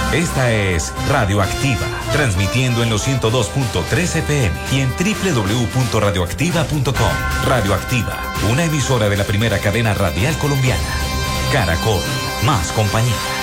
Esta es Radioactiva, transmitiendo en los 102.3 FM y en www.radioactiva.com. Radioactiva, una emisora de la primera cadena radial colombiana. Caracol, más compañía.